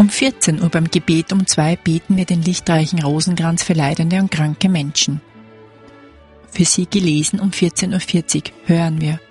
Um 14 Uhr beim Gebet um 2 beten wir den lichtreichen Rosenkranz für leidende und kranke Menschen. Für sie gelesen um 14:40 Uhr hören wir